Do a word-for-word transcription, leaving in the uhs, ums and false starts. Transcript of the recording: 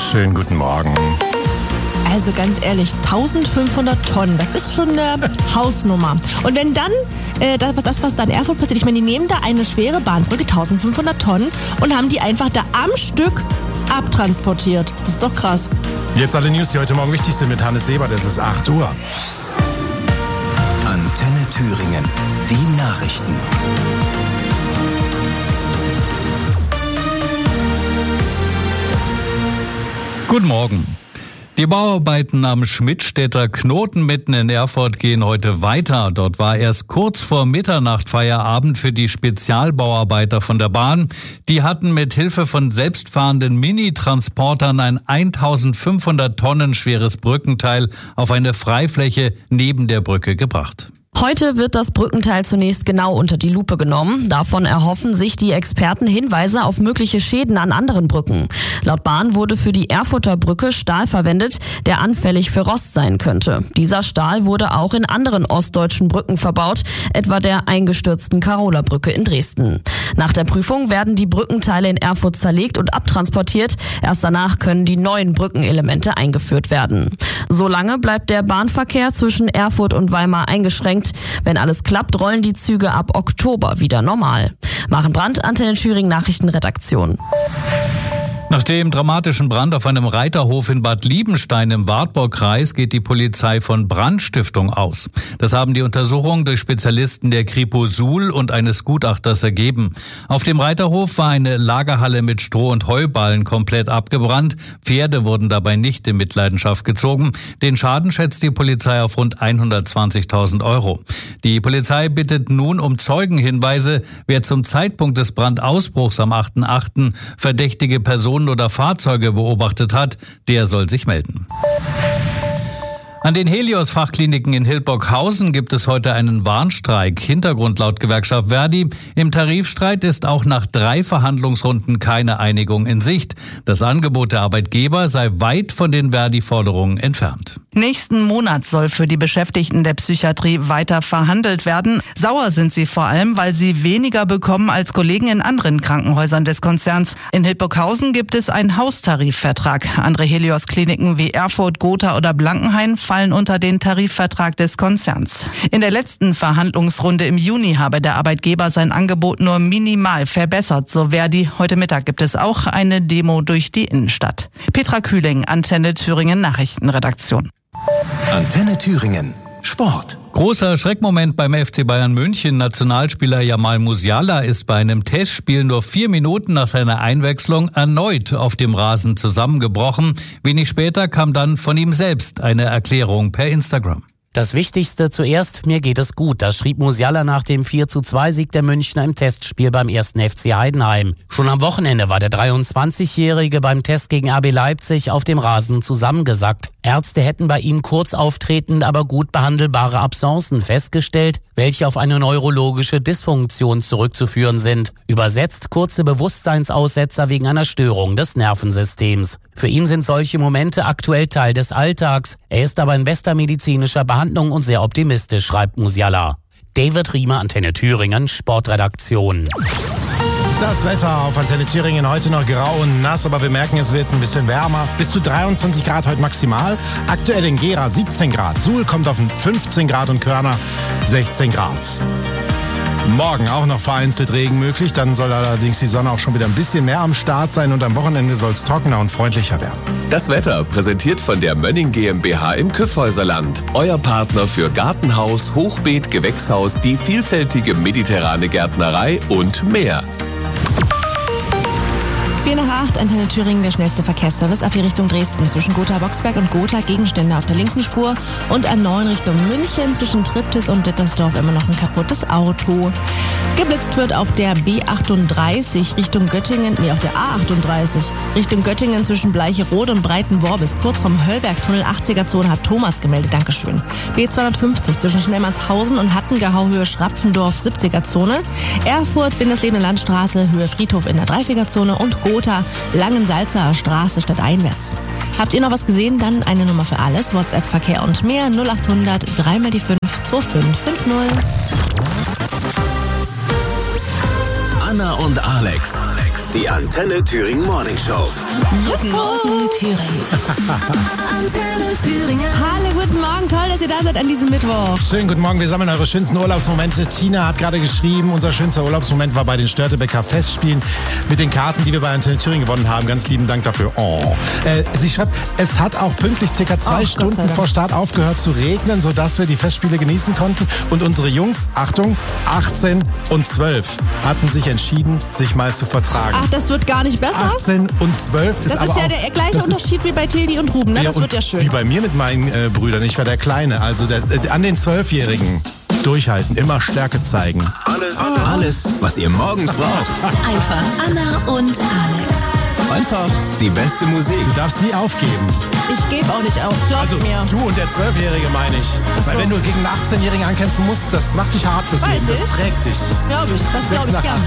Schönen guten Morgen. Also ganz ehrlich, eintausendfünfhundert Tonnen, das ist schon eine Hausnummer. Und wenn dann, äh, das, das was da in Erfurt passiert, ich meine, die nehmen da eine schwere Bahnbrücke, eintausendfünfhundert Tonnen, und haben die einfach da am Stück abtransportiert. Das ist doch krass. Jetzt alle News, die heute Morgen wichtig sind mit Hannes Seber, das ist acht Uhr. Antenne Thüringen, die Nachrichten. Guten Morgen. Die Bauarbeiten am Schmidtstädter Knoten mitten in Erfurt gehen heute weiter. Dort war erst kurz vor Mitternacht Feierabend für die Spezialbauarbeiter von der Bahn. Die hatten mit Hilfe von selbstfahrenden Mini-Transportern ein eintausendfünfhundert Tonnen schweres Brückenteil auf eine Freifläche neben der Brücke gebracht. Heute wird das Brückenteil zunächst genau unter die Lupe genommen. Davon erhoffen sich die Experten Hinweise auf mögliche Schäden an anderen Brücken. Laut Bahn wurde für die Erfurter Brücke Stahl verwendet, der anfällig für Rost sein könnte. Dieser Stahl wurde auch in anderen ostdeutschen Brücken verbaut, etwa der eingestürzten Karoler Brücke in Dresden. Nach der Prüfung werden die Brückenteile in Erfurt zerlegt und abtransportiert. Erst danach können die neuen Brückenelemente eingeführt werden. Solange bleibt der Bahnverkehr zwischen Erfurt und Weimar eingeschränkt. Wenn alles klappt, rollen die Züge ab Oktober wieder normal. Maren Brandt, Antenne Thüringen Nachrichtenredaktion. Nach dem dramatischen Brand auf einem Reiterhof in Bad Liebenstein im Wartburgkreis geht die Polizei von Brandstiftung aus. Das haben die Untersuchungen durch Spezialisten der Kripo Suhl und eines Gutachters ergeben. Auf dem Reiterhof war eine Lagerhalle mit Stroh- und Heuballen komplett abgebrannt. Pferde wurden dabei nicht in Mitleidenschaft gezogen. Den Schaden schätzt die Polizei auf rund hundertzwanzigtausend Euro. Die Polizei bittet nun um Zeugenhinweise. Wer zum Zeitpunkt des Brandausbruchs am achten achten verdächtige Personen oder Fahrzeuge beobachtet hat, der soll sich melden. An den Helios-Fachkliniken in Hildburghausen gibt es heute einen Warnstreik. Hintergrund laut Gewerkschaft Verdi: Im Tarifstreit ist auch nach drei Verhandlungsrunden keine Einigung in Sicht. Das Angebot der Arbeitgeber sei weit von den Verdi-Forderungen entfernt. Nächsten Monat soll für die Beschäftigten der Psychiatrie weiter verhandelt werden. Sauer sind sie vor allem, weil sie weniger bekommen als Kollegen in anderen Krankenhäusern des Konzerns. In Hildburghausen gibt es einen Haustarifvertrag. Andere Helios-Kliniken wie Erfurt, Gotha oder Blankenhain fallen unter den Tarifvertrag des Konzerns. In der letzten Verhandlungsrunde im Juni habe der Arbeitgeber sein Angebot nur minimal verbessert, so Verdi. Heute Mittag gibt es auch eine Demo durch die Innenstadt. Petra Kühling, Antenne Thüringen Nachrichtenredaktion. Antenne Thüringen Sport. Großer Schreckmoment beim F C Bayern München. Nationalspieler Jamal Musiala ist bei einem Testspiel nur vier Minuten nach seiner Einwechslung erneut auf dem Rasen zusammengebrochen. Wenig später kam dann von ihm selbst eine Erklärung per Instagram. Das Wichtigste zuerst, mir geht es gut. Das schrieb Musiala nach dem vier zu zwei Sieg der Münchner im Testspiel beim ersten F C Heidenheim. Schon am Wochenende war der dreiundzwanzigjährige beim Test gegen R B Leipzig auf dem Rasen zusammengesackt. Ärzte hätten bei ihm kurz auftretend, aber gut behandelbare Absencen festgestellt, welche auf eine neurologische Dysfunktion zurückzuführen sind. Übersetzt kurze Bewusstseinsaussetzer wegen einer Störung des Nervensystems. Für ihn sind solche Momente aktuell Teil des Alltags. Er ist aber in bester medizinischer Behandlung und sehr optimistisch, schreibt Musiala. David Riemer, Antenne Thüringen, Sportredaktion. Das Wetter auf Antenne Thüringen heute noch grau und nass, aber wir merken, es wird ein bisschen wärmer. Bis zu dreiundzwanzig Grad heute maximal. Aktuell in Gera siebzehn Grad. Suhl kommt auf fünfzehn Grad und Körner sechzehn Grad. Morgen auch noch vereinzelt Regen möglich. Dann soll allerdings die Sonne auch schon wieder ein bisschen mehr am Start sein und am Wochenende soll es trockener und freundlicher werden. Das Wetter präsentiert von der Mönning GmbH im Kyffhäuserland. Euer Partner für Gartenhaus, Hochbeet, Gewächshaus, die vielfältige mediterrane Gärtnerei und mehr. vier nach acht, Antenne Thüringen, der schnellste Verkehrsservice auf die Richtung Dresden. Zwischen Gotha-Boxberg und Gotha Gegenstände auf der linken Spur und A neun Richtung München. Zwischen Triptis und Dittersdorf immer noch ein kaputtes Auto. Geblitzt wird auf der B achtunddreißig Richtung Göttingen, nee, auf der A achtunddreißig Richtung Göttingen zwischen Bleicherode und Breitenworbis. Kurz vom Höllbergtunnel, achtziger-Zone, hat Thomas gemeldet. Dankeschön. B zweihundertfünfzig zwischen Schnellmannshausen und Hattengehau, Höhe Schrapfendorf, siebziger-Zone. Erfurt, Bindeslebene Landstraße, Höhe Friedhof in der dreißiger-Zone und Gotha, Langensalzer Straße stadteinwärts. Habt ihr noch was gesehen? Dann eine Nummer für alles. WhatsApp, Verkehr und mehr. null achthundert, drei mal die fünf, zwei fünf fünf null. Anna und Alex Die Antenne Thüringen Morning Show. Guten Morgen, Thüringen. Antenne Thüringen. Hallo, guten Morgen. Toll, dass ihr da seid an diesem Mittwoch. Schönen guten Morgen. Wir sammeln eure schönsten Urlaubsmomente. Tina hat gerade geschrieben, unser schönster Urlaubsmoment war bei den Störtebeker Festspielen mit den Karten, die wir bei Antenne Thüringen gewonnen haben. Ganz lieben Dank dafür. Oh. Äh, sie schreibt, es hat auch pünktlich circa zwei Oh, Stunden vor Start aufgehört zu regnen, sodass wir die Festspiele genießen konnten. Und unsere Jungs, Achtung, achtzehn und zwölf, hatten sich entschieden, sich mal zu vertragen. Ach, das wird gar nicht besser? achtzehn und zwölf ist Das aber ist ja auch, der gleiche das Unterschied ist, wie bei Tildi und Ruben, ne? ja, Das und wird ja schön. wie bei mir mit meinen äh, Brüdern. Ich war der Kleine. Also der, äh, an den Zwölfjährigen durchhalten, immer Stärke zeigen. Alles, alles, was ihr morgens braucht. Einfach Anna und Alex. Einfach die beste Musik. Du darfst nie aufgeben. Ich gebe auch nicht auf, glaub Also mir. du und der Zwölfjährige, meine ich. Weil so. wenn du gegen einen achtzehnjährigen ankämpfen musst, das macht dich hart fürs Weiß Leben. Das ich. prägt dich. Glaube ich, das glaube Sechs ich nach gern. acht